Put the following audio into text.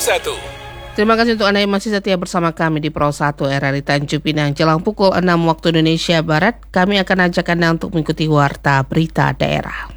1. Terima kasih untuk Anda yang masih setia bersama kami di Pro 1 RRI Tanjung Pinang. Jelang pukul 6 waktu Indonesia Barat, kami akan ajak Anda untuk mengikuti Warta Berita Daerah.